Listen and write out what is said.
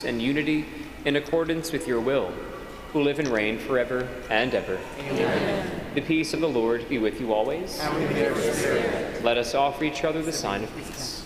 and unity in accordance with your will, who live and reign forever and ever. Amen. The peace of the Lord be with you always. And with your spirit. Let us offer each other the sign of peace.